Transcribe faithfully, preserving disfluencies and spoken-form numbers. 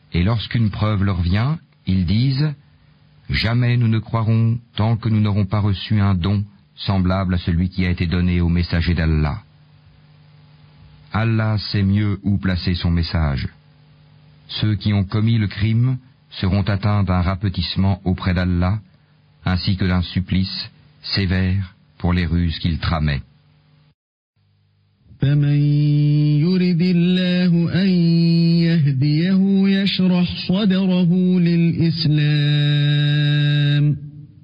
Et lorsqu'une preuve leur vient, ils disent « Jamais nous ne croirons tant que nous n'aurons pas reçu un don semblable à celui qui a été donné au messager d'Allah. Allah sait mieux où placer son message. Ceux qui ont commis le crime seront atteints d'un rapetissement auprès d'Allah, ainsi que d'un supplice sévère pour les ruses qu'ils tramaient. فمن يرد الله أن يهديه يشرح صدره